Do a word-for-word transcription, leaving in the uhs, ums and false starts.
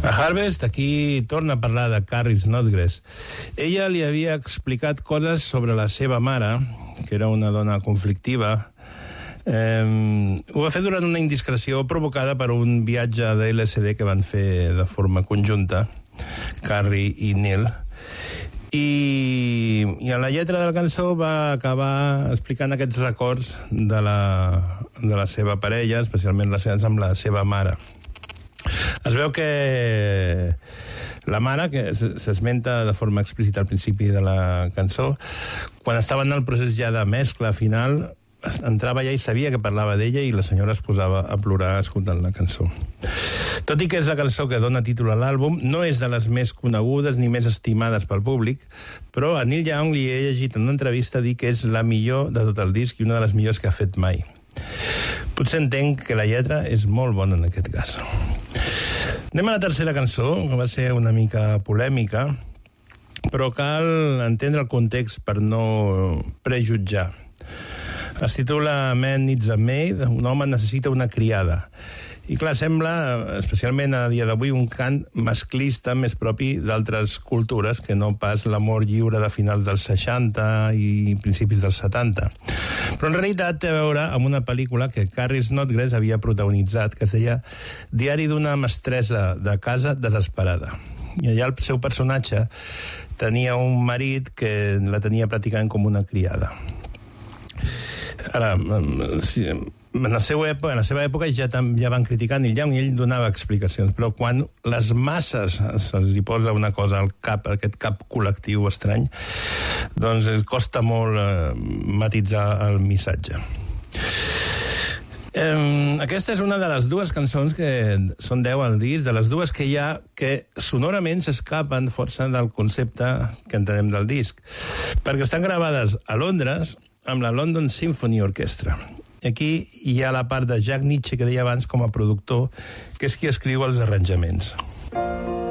A Harvest, aquí torna a parlar de Carrie Snodgrass. Ella li havia explicat coses sobre la seva mare, que era una dona conflictiva. Eh, ho va fer durant una indiscreció provocada per un viatge de L S D que van fer de forma conjunta, Carrie i Neil. I, i a la lletra de la cançó va acabar explicant aquests records de la, de la seva parella, especialment relacionats amb la seva mare. Es veu que la mare, que s'esmenta de forma explícita al principi de la cançó, quan estava en el procés ja de mescla final, entrava allà i sabia que parlava d'ella i la senyora es posava a plorar escoltant la cançó. Tot i que és la cançó que dona títol a l'àlbum, no és de les més conegudes ni més estimades pel públic, però a Neil Young li he llegit en una entrevista dir que és la millor de tot el disc i una de les millors que ha fet mai. Potser entenc que la lletra és molt bona en aquest cas. Anem a la tercera cançó, que va ser una mica polèmica, però cal entendre el context per no prejutjar. Es titula Man Needs a Maid, un home necessita una criada. I clar, sembla, especialment a dia d'avui, un cant masclista més propi d'altres cultures que no pas l'amor lliure de finals dels seixanta i principis dels setanta. Però en realitat té a veure amb una pel·lícula que Carrie Snodgrass havia protagonitzat, que es deia Diari d'una mestressa de casa desesperada. I allà el seu personatge tenia un marit que la tenia pràcticament com una criada. Ara, si, en, la seva època, en la seva època ja, ja van criticar Neil Young i ell donava explicacions, però quan les masses se'ls hi posa una cosa al cap, aquest cap col·lectiu estrany, doncs costa molt eh, matitzar el missatge. Eh, aquesta és una de les dues cançons que són deu al disc, de les dues que hi ha que sonorament s'escapen força del concepte que entenem del disc, perquè estan gravades a Londres amb la London Symphony Orchestra. Aquí hi ha la part de Jack Nitzsche, que deia abans, com a productor, que és qui escriu els arranjaments.